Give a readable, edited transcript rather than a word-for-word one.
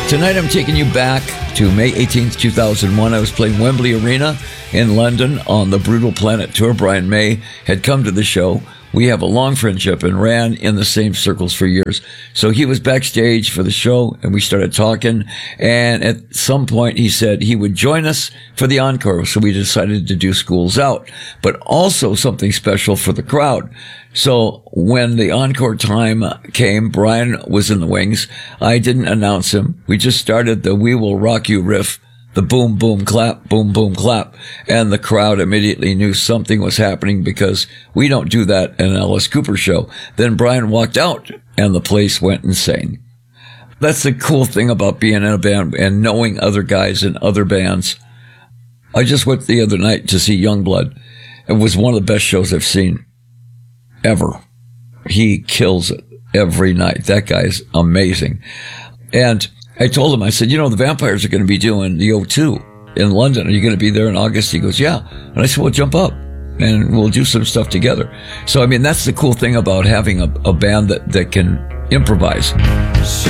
Tonight I'm taking you back to May 18th, 2001. I was playing Wembley Arena in London on the Brutal Planet tour. Brian May had come to the show. We have a long friendship and ran in the same circles for years. So he was backstage for the show and we started talking. And at some point he said he would join us for the encore. So we decided to do Schools Out, but also something special for the crowd. So when the encore time came, Brian was in the wings. I didn't announce him. We just started the We Will Rock You riff, the boom, boom, clap, boom, boom, clap. And the crowd immediately knew something was happening because we don't do that in an Alice Cooper show. Then Brian walked out and the place went insane. That's the cool thing about being in a band and knowing other guys in other bands. I just went the other night to see Youngblood. It was one of the best shows I've seen ever. He kills it every night. That guy's amazing. And I told him, I said, the Vampires are going to be doing the O2 in London. Are you going to be there in August? He goes, yeah. And I said, well, jump up and we'll do some stuff together. So, that's the cool thing about having a band that can improvise.